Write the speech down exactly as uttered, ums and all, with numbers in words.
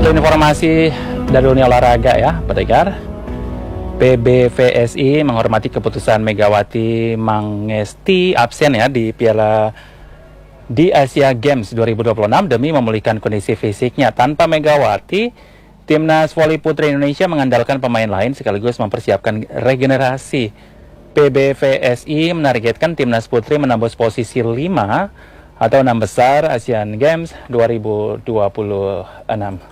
satu informasi dari dunia olahraga ya, pendengar. P B V S I menghormati keputusan Megawati Mangesti absen ya di Piala di Asia Games dua ribu dua puluh enam demi memulihkan kondisi fisiknya. Tanpa Megawati, Timnas Voli Putri Indonesia mengandalkan pemain lain sekaligus mempersiapkan regenerasi. P B V S I menargetkan Timnas Putri menembus posisi lima atau enam besar Asian Games dua ribu dua puluh enam.